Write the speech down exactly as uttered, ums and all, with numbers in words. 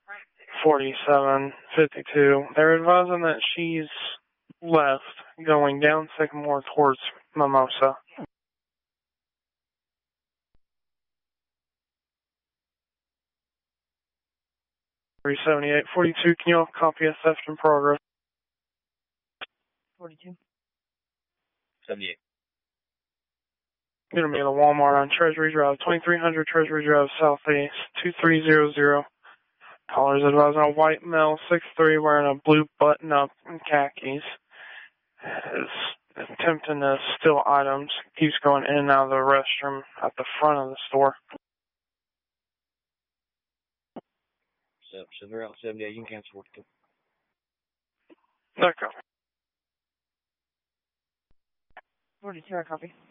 forty-seven fifty-two. They're advising that she's left, going down Sycamore towards Mimosa. three seventy-eight forty-two, can you all copy a theft in progress? forty-two. seventy-eight. Gonna be at a Walmart on Treasury Drive, twenty-three hundred Treasury Drive Southeast, two three zero zero. Callers advising a white male, six three, wearing a blue button-up and khakis. Is attempting to steal items. Keeps going in and out of the restroom at the front of the store. So, so they're out seventy-eight. You can cancel forty-two. Okay. forty-two, I copy.